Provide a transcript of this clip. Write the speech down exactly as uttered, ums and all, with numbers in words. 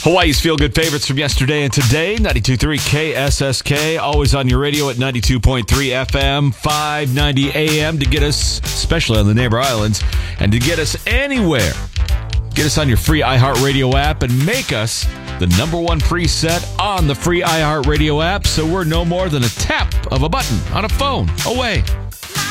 Hawaii's feel-good favorites from yesterday and today, ninety-two point three K S S K, always on your radio at ninety-two point three F M, five ninety A M to get us, especially on the neighbor islands, and to get us anywhere. Get us on your free iHeartRadio app and make us the number one preset on the free iHeartRadio app, so we're no more than a tap of a button on a phone away.